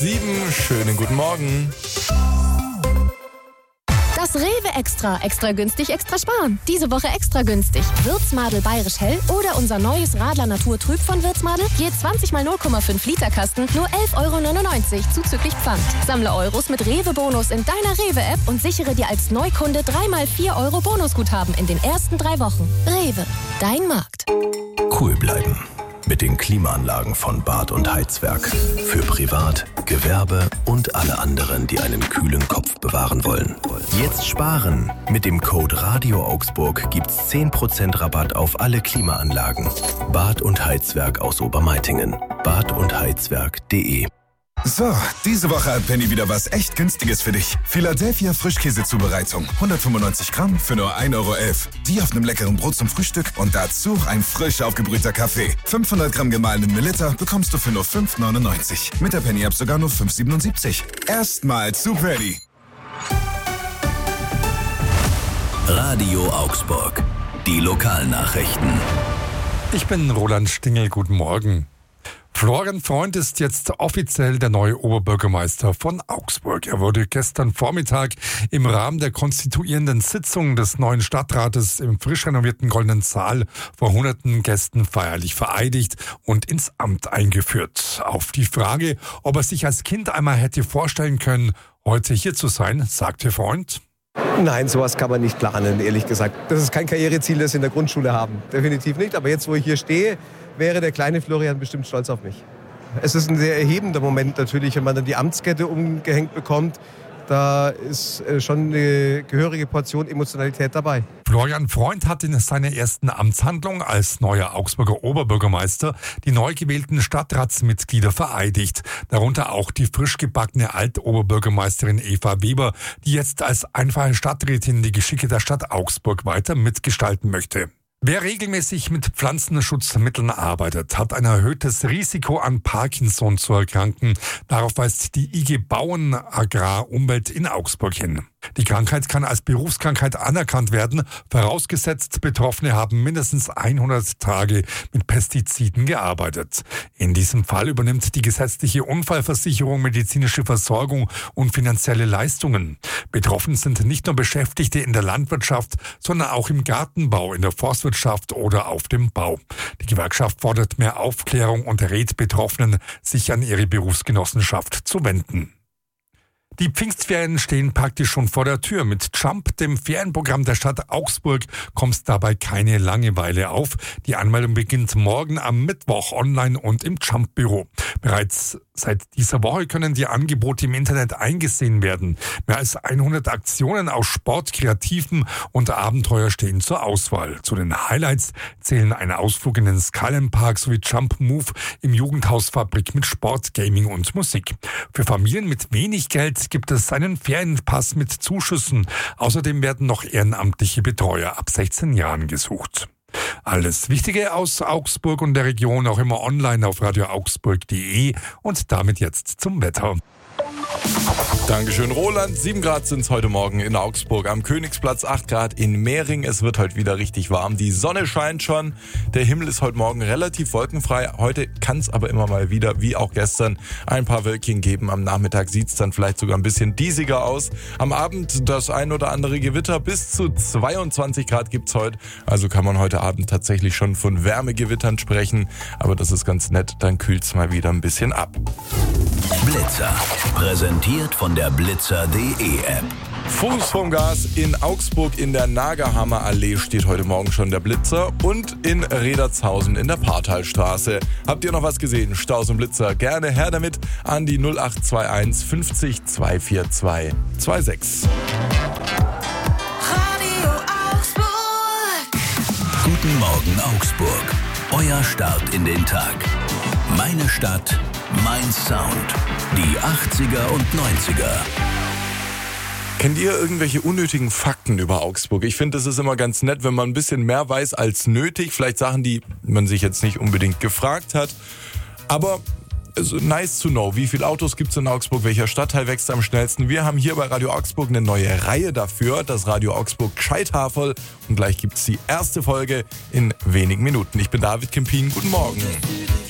7. Schönen guten Morgen. Das Rewe Extra günstig, extra sparen. Diese Woche extra günstig. Würzmadel Bayerisch Hell oder unser neues Radler Naturtrüb von Würzmadel. Je 20 mal 0,5 Liter Kasten, nur 11,99 € zuzüglich Pfand. Sammle Euros mit Rewe-Bonus in deiner Rewe-App und sichere dir als Neukunde 3 mal 4 € Bonusguthaben in den ersten 3 Wochen. Rewe, dein Markt. Cool bleiben. Mit den Klimaanlagen von Bad und Heizwerk. Für Privat, Gewerbe und alle anderen, die einen kühlen Kopf bewahren wollen. Jetzt sparen. Mit dem Code Radio Augsburg gibt's 10% Rabatt auf alle Klimaanlagen. Bad und Heizwerk aus Obermeitingen. badundheizwerk.de. So, diese Woche hat Penny wieder was echt Günstiges für dich. Philadelphia Frischkäsezubereitung. 195 Gramm für nur 1,11 €. Die auf einem leckeren Brot zum Frühstück und dazu ein frisch aufgebrühter Kaffee. 500 Gramm gemahlenen Melitta bekommst du für nur 5,99 €. Mit der Penny-App sogar nur 5,77 €. Erstmal zu Penny. Radio Augsburg. Die Lokalnachrichten. Ich bin Roland Stingel, guten Morgen. Florian Freund ist jetzt offiziell der neue Oberbürgermeister von Augsburg. Er wurde gestern Vormittag im Rahmen der konstituierenden Sitzung des neuen Stadtrates im frisch renovierten Goldenen Saal vor hunderten Gästen feierlich vereidigt und ins Amt eingeführt. Auf die Frage, ob er sich als Kind einmal hätte vorstellen können, heute hier zu sein, sagte Freund: Nein, sowas kann man nicht planen, ehrlich gesagt. Das ist kein Karriereziel, das wir in der Grundschule haben. Definitiv nicht. Aber jetzt, wo ich hier stehe, wäre der kleine Florian bestimmt stolz auf mich. Es ist ein sehr erhebender Moment natürlich, wenn man dann die Amtskette umgehängt bekommt. Da ist schon eine gehörige Portion Emotionalität dabei. Florian Freund hat in seiner ersten Amtshandlung als neuer Augsburger Oberbürgermeister die neu gewählten Stadtratsmitglieder vereidigt. Darunter auch die frisch gebackene Altoberbürgermeisterin Eva Weber, die jetzt als einfache Stadträtin die Geschicke der Stadt Augsburg weiter mitgestalten möchte. Wer regelmäßig mit Pflanzenschutzmitteln arbeitet, hat ein erhöhtes Risiko an Parkinson zu erkranken. Darauf weist die IG Bauen Agrar Umwelt in Augsburg hin. Die Krankheit kann als Berufskrankheit anerkannt werden, vorausgesetzt Betroffene haben mindestens 100 Tage mit Pestiziden gearbeitet. In diesem Fall übernimmt die gesetzliche Unfallversicherung medizinische Versorgung und finanzielle Leistungen. Betroffen sind nicht nur Beschäftigte in der Landwirtschaft, sondern auch im Gartenbau, in der Forstwirtschaft oder auf dem Bau. Die Gewerkschaft fordert mehr Aufklärung und rät Betroffenen, sich an ihre Berufsgenossenschaft zu wenden. Die Pfingstferien stehen praktisch schon vor der Tür. Mit Jump, dem Ferienprogramm der Stadt Augsburg, kommt dabei keine Langeweile auf. Die Anmeldung beginnt morgen am Mittwoch online und im Jump-Büro. Bereits seit dieser Woche können die Angebote im Internet eingesehen werden. Mehr als 100 Aktionen aus Sport, Kreativen und Abenteuer stehen zur Auswahl. Zu den Highlights zählen ein Ausflug in den Skyline Park sowie Jump Move im Jugendhaus Fabrik mit Sport, Gaming und Musik. Für Familien mit wenig Geld gibt es einen Ferienpass mit Zuschüssen. Außerdem werden noch ehrenamtliche Betreuer ab 16 Jahren gesucht. Alles Wichtige aus Augsburg und der Region auch immer online auf radioaugsburg.de und damit jetzt zum Wetter. Dankeschön, Roland. 7 Grad sind es heute Morgen in Augsburg am Königsplatz, 8 Grad in Mehring. Es wird heute wieder richtig warm. Die Sonne scheint schon. Der Himmel ist heute Morgen relativ wolkenfrei. Heute kann es aber immer mal wieder, wie auch gestern, ein paar Wölkchen geben. Am Nachmittag sieht es dann vielleicht sogar ein bisschen diesiger aus. Am Abend das ein oder andere Gewitter. Bis zu 22 Grad gibt es heute. Also kann man heute Abend tatsächlich schon von Wärmegewittern sprechen. Aber das ist ganz nett. Dann kühlt es mal wieder ein bisschen ab. Blitzer. Präsentiert von der Blitzer.de App. Fuß vom Gas in Augsburg in der Nagerhammer Allee steht heute Morgen schon der Blitzer und in Redertshausen in der Parthalstraße. Habt ihr noch was gesehen? Staus und Blitzer, gerne her damit an die 0821 50 242 26. Radio Augsburg. Guten Morgen Augsburg. Euer Start in den Tag. Meine Stadt, mein Sound. Die 80er und 90er. Kennt ihr irgendwelche unnötigen Fakten über Augsburg? Ich finde, das ist immer ganz nett, wenn man ein bisschen mehr weiß als nötig. Vielleicht Sachen, die man sich jetzt nicht unbedingt gefragt hat. Aber nice to know. Wie viele Autos gibt es in Augsburg? Welcher Stadtteil wächst am schnellsten? Wir haben hier bei Radio Augsburg eine neue Reihe dafür. Das Radio Augsburg Gescheithafel. Und gleich gibt es die erste Folge in wenigen Minuten. Ich bin David Kempin. Guten Morgen.